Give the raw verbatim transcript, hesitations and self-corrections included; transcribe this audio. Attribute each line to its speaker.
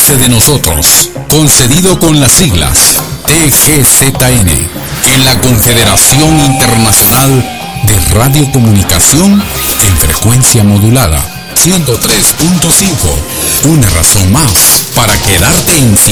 Speaker 1: Acuérdese de nosotros, concedido con las siglas T G Z N, en la Confederación Internacional de Radiocomunicación en frecuencia modulada ciento tres punto cinco. Una razón más para quedarte en